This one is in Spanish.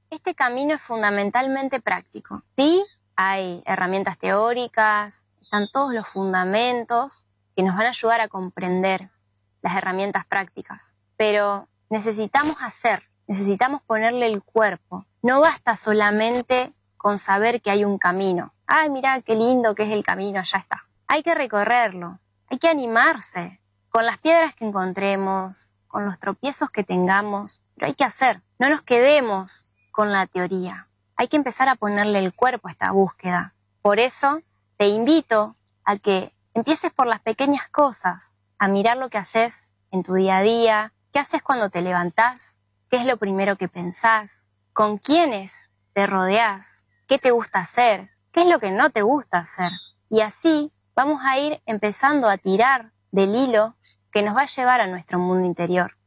Este camino es fundamentalmente práctico. Sí, hay herramientas teóricas, están todos los fundamentos que nos van a ayudar a comprender las herramientas prácticas, pero necesitamos hacer, necesitamos ponerle el cuerpo. No basta solamente con saber que hay un camino. Ay, mirá qué lindo que es el camino, ya está. Hay que recorrerlo, hay que animarse con las piedras que encontremos, con los tropiezos que tengamos, pero hay que hacer. No nos quedemos con la teoría. Hay que empezar a ponerle el cuerpo a esta búsqueda. Por eso te invito a que empieces por las pequeñas cosas, a mirar lo que haces en tu día a día, qué haces cuando te levantás, qué es lo primero que pensás, con quiénes te rodeás, qué te gusta hacer, qué es lo que no te gusta hacer. Y así vamos a ir empezando a tirar del hilo que nos va a llevar a nuestro mundo interior.